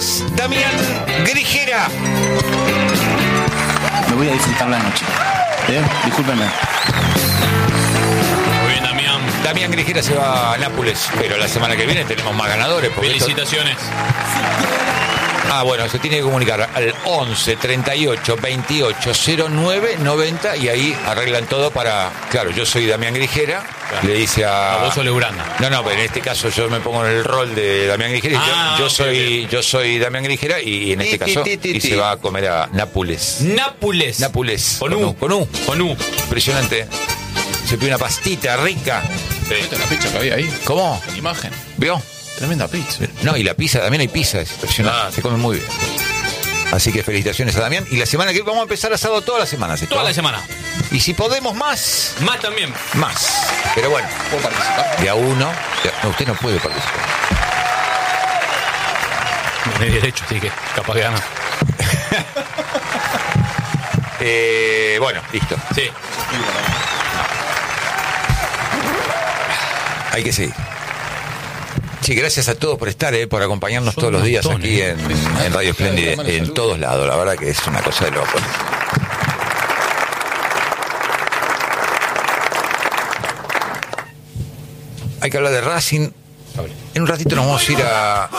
Nápoles, Damián Grijera. Me voy a disfrutar la noche. Discúlpenme. Muy bien, Damián. Damián Grijera se va a Nápoles, pero la semana que viene tenemos más ganadores. Felicitaciones. Bueno, se tiene que comunicar al 11 38 28 09 90 y ahí arreglan todo para... Claro, yo soy Damián Grijera, claro. Le dice a... vos sos Leuranda. No, pero en este caso yo me pongo en el rol de Damián Grijera. Yo soy Damián Grijera y en este caso y se va a comer a Nápoles. Nápoles. Con U. Impresionante. Se pide una pastita rica. Sí. ¿Viste la pizza que había ahí? ¿Cómo? En imagen. ¿Vio? Tremenda pizza. No, y la pizza, también hay pizza, es impresionante, se come muy bien. Así que felicitaciones a Damián. Y la semana que vamos a empezar asado todas las semanas. Toda la semana. Y si podemos más. Más también. Más. Pero bueno. ¿Puedo participar? De a uno. No, usted no puede participar. No tiene derecho, así que capaz que gana. Bueno, listo. Sí. Hay que seguir. Sí, gracias a todos por estar, por acompañarnos todos los días aquí en Radio Espléndida, en todos lados. La verdad que es una cosa de loco. Hay que hablar de Racing. En un ratito nos vamos a ir a...